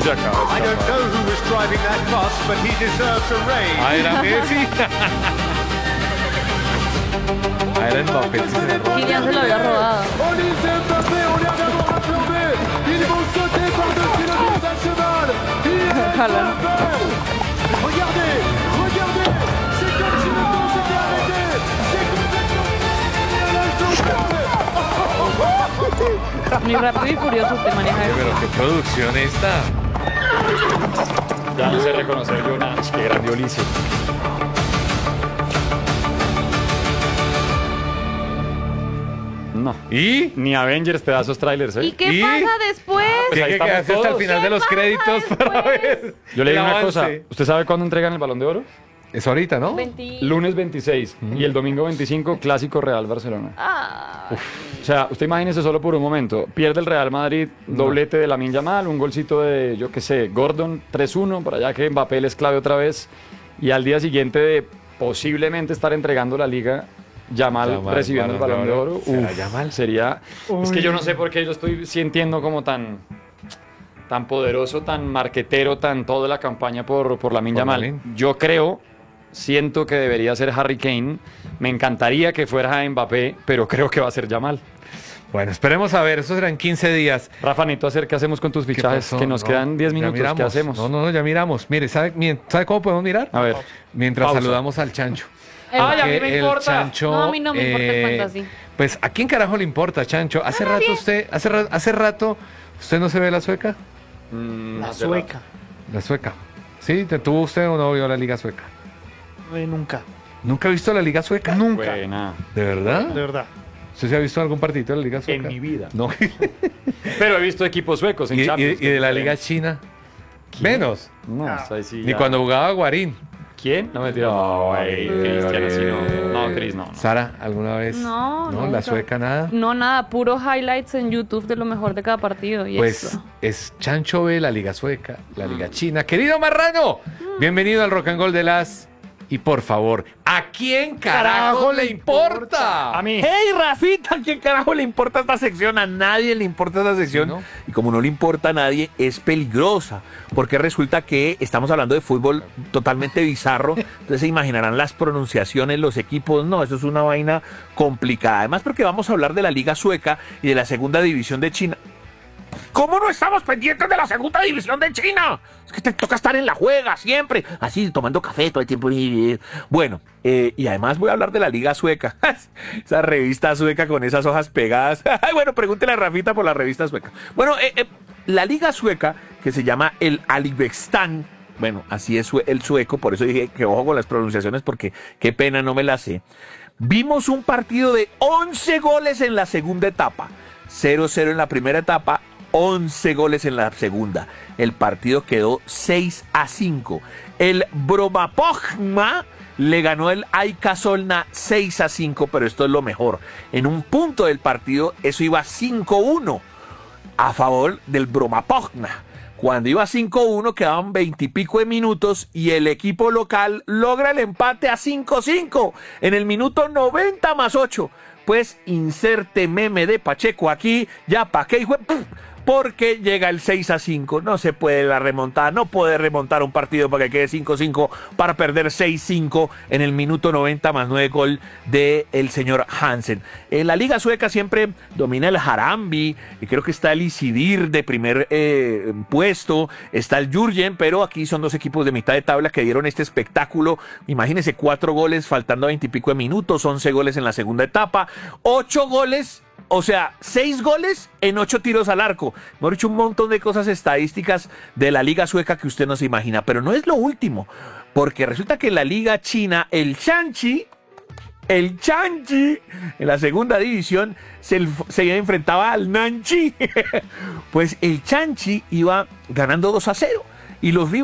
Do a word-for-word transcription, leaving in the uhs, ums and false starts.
se acaba. I don't know who was driving that bus, but he deserves a raise. Ah, era Messi. Ah, era Mbappé. Sí, se robó. Kylian se lo había robado. Olise Mbappé, on vient d'avoir un flambé. Ils vont sauter par-dessus le but national. Haaland. Regardez, regardez. C'est comme si le temps s'était arrêté. C'est complètement... Ni rápido y furioso te maneja Oye, eso. pero qué producción esta. Ya no sé reconocer yo nada. Qué grande Ulises. No. ¿Y? Ni Avengers te da esos trailers, ¿eh? ¿Y qué ¿Y? pasa después? Pues Tiene ahí que estamos quedarse hasta el todos. final de los ¿Qué pasa créditos para ver. Yo le el digo una avance. cosa. ¿Usted sabe cuándo entregan el Balón de Oro? Es ahorita, ¿no? veinti... Lunes veintiséis y el domingo veinticinco, Clásico Real Barcelona. Ah, O sea, usted imagínese solo por un momento. Pierde el Real Madrid, doblete de Lamine Yamal, un golcito de, yo qué sé, Gordon, tres uno, para allá que Mbappé les clave otra vez. Y al día siguiente de posiblemente estar entregando la Liga, Yamal, Yamal, recibiendo el Balón de Oro. ¿Será Uf, Yamal? Sería... Es que yo no sé por qué yo estoy sintiendo como tan... tan poderoso, tan marquetero, tan toda la campaña por, por Lamine Por Yamal. Lamine. Yo creo, siento que debería ser Harry Kane. Me encantaría que fuera Mbappé, pero creo que va a ser Yamal. Bueno, esperemos a ver. Eso serán quince días. Rafa, necesito hacer qué hacemos con tus ¿Qué fichajes, pasó? que nos No, quedan diez ya minutos. ¿Qué miramos. hacemos? No, no, no, ya miramos. Mire, ¿sabe, mien- ¿sabe cómo podemos mirar? A ver. Mientras Pausa. saludamos al Chancho. El- Ay, a mí Porque me el importa. Chancho, No, a mí no me importa el fantasy. Pues, ¿a quién carajo le importa, Chancho? Hace A rato nadie. usted, hace, ra- hace rato, ¿usted no se ve la sueca? Mm, La de sueca. La sueca. ¿Sí? ¿Te tuvo usted o no vio la Liga Sueca? Eh, nunca. ¿Nunca ha visto la Liga Sueca? Nunca. Buena. ¿De verdad? De verdad. ¿Usted se ha visto algún partido de la Liga Sueca? En mi vida. No. Pero he visto equipos suecos en ¿Y, y- Champions. y de la Liga China? Menos. No, Ah. o sea, sí Ni ya- cuando jugaba Guarín. ¿Quién? No me tira. No, güey, Cristiano, sí, no. No, Cris, no. no. Sara, ¿alguna vez? No, No, la nunca. sueca nada. no, nada, puro highlights en YouTube de lo mejor de cada partido. Y Pues eso. es Chancho ve la Liga Sueca, la Liga China. Querido Marrano, bienvenido al Rock and Roll de las... Y por favor, ¿a quién carajo le importa? A mí. ¡Hey, Rafita! ¿A quién carajo le importa esta sección? A nadie le importa esta sección. Sí, ¿no? Y como no le importa a nadie, es peligrosa. Porque resulta que estamos hablando de fútbol totalmente bizarro. Entonces se imaginarán las pronunciaciones, los equipos. No, eso es una vaina complicada. Además, porque vamos a hablar de la Liga Sueca y de la Segunda División de China. ¿Cómo no estamos pendientes de la Segunda División de China? Es que te toca estar en la juega siempre, así tomando café todo el tiempo. Bueno, eh, y además voy a hablar de la Liga Sueca. Esa revista sueca con esas hojas pegadas. Ay, bueno, pregúntele a Rafita por la revista sueca. Bueno, eh, eh, la Liga Sueca, que se llama el Alibekstán. Bueno, así es el sueco, por eso dije que ojo con las pronunciaciones, porque qué pena, no me las sé. Vimos un partido de once goles en la segunda etapa. cero cero en la primera etapa, once goles en la segunda. El partido quedó seis a cinco. El Bromapogma le ganó el Aika Solna seis a cinco, pero esto es lo mejor. En un punto del partido eso iba cinco uno a favor del Bromapogma. Cuando iba cinco uno quedaban veintipico de minutos y el equipo local logra el empate a cinco cinco en el minuto noventa más ocho. Pues inserte meme de Pacheco aquí, ya pa' qué hijo, porque llega el seis a cinco. No se puede la remontada, no puede remontar un partido para que quede cinco cinco para perder seis cinco en el minuto noventa más nueve gol del señor Hansen. En la Liga Sueca siempre domina el Harambi, y creo que está el Isidir de primer eh, puesto, está el Jurgen, pero aquí son dos equipos de mitad de tabla que dieron este espectáculo. Imagínense, cuatro goles faltando veintipico de minutos, once goles en la segunda etapa, ocho goles. O sea, seis goles en ocho tiros al arco. Hemos dicho un montón de cosas estadísticas de la Liga Sueca que usted no se imagina. Pero no es lo último. Porque resulta que en la Liga China, el Shanxi, el Shanxi, en la segunda división, se, se enfrentaba al Nanchi. Pues el Shanxi iba ganando dos a cero. Y los